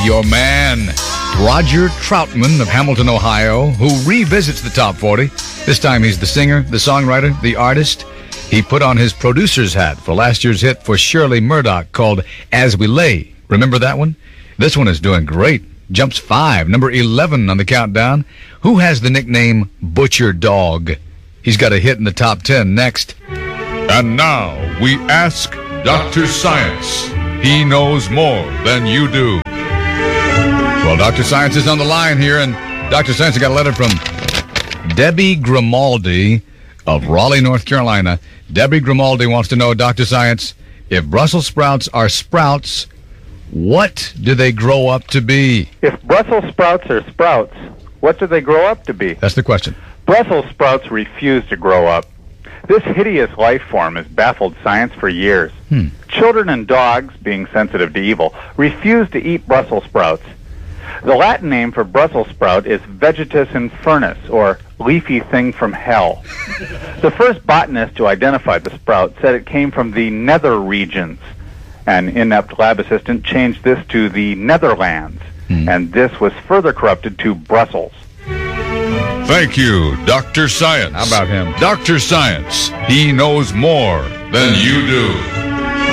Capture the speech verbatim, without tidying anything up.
your man, Roger Troutman of Hamilton, Ohio, who revisits the top forty. This time he's the singer, the songwriter, the artist. He put on his producer's hat for last year's hit for Shirley Murdoch called As We Lay. Remember that one? This one is doing great. Jumps five, number eleven on the countdown. Who has the nickname Butcher Dog? He's got a hit in the top ten next. And now we ask Doctor Science. He knows more than you do. Well, Doctor Science is on the line here, and Doctor Science, I got a letter from Debbie Grimaldi of Raleigh, North Carolina. Debbie Grimaldi wants to know, Doctor Science, if Brussels sprouts are sprouts, what do they grow up to be? If Brussels sprouts are sprouts, what do they grow up to be? That's the question. Brussels sprouts refuse to grow up. This hideous life form has baffled science for years. Hmm. Children and dogs, being sensitive to evil, refuse to eat Brussels sprouts. The Latin name for Brussels sprout is Vegetus infernus, or leafy thing from hell. The first botanist to identify the sprout said it came from the nether regions. An inept lab assistant changed this to the Netherlands, Hmm. and this was further corrupted to Brussels. Thank you, Doctor Science. How about him? Doctor Science. He knows more than you do.